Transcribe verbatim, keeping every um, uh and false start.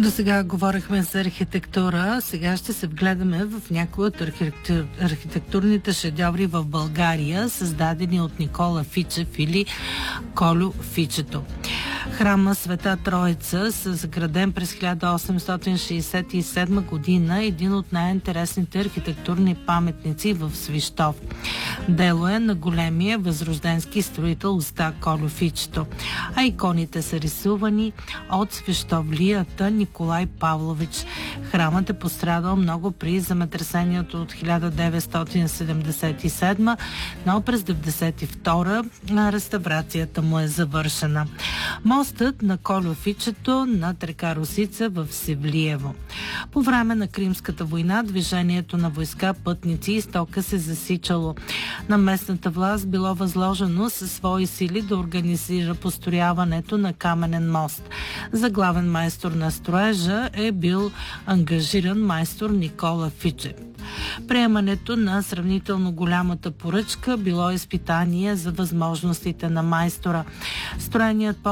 До сега говорихме за архитектура, сега ще се вгледаме в някои от архитектур... архитектурните шедьоври в България, създадени от Никола Фичев или Кольо Фичето. Храма Света Троица, съграден през хиляда осемстотин шейсет и седма година, е един от най-интересните архитектурни паметници в Свищов. Дело е на големия възрожденски строител уста Кольо Фичето, а иконите са рисувани от свищовлията Николай Павлович. Храмът е пострадал много при земетресението от хиляда деветстотин седемдесет и седма, но през деветдесет и втора реставрацията му е завършена. Мостът на Кольо Фичето над река Росица в Севлиево. По време на Кримската война движението на войска, пътници и стока се засичало. На местната власт било възложено със свои сили да организира построяването на каменен мост. За главен майстор на строежа е бил ангажиран майстор Никола Фичев. Приемането на сравнително голямата поръчка било изпитание за възможностите на майстора. Строеният